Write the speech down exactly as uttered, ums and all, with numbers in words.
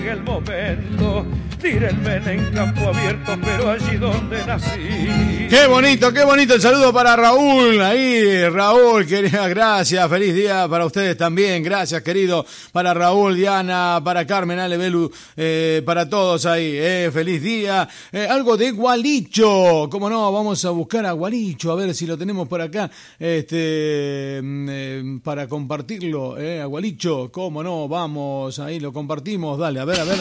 el momento, tírenme en campo abierto, pero allí donde nací. Qué bonito, qué bonito el saludo para Raúl, ahí, Raúl, querida, gracias, feliz día para ustedes también, gracias querido, para Raúl, Diana, para Carmen, Ale, Belu, eh, para todos ahí, eh, feliz día, eh, algo de Gualicho, cómo no, vamos a buscar a Gualicho, a ver si lo tenemos por acá, este, eh, para compartirlo, eh, a Gualicho, cómo no, vamos, ahí lo compartimos, dale, a ver, a ver.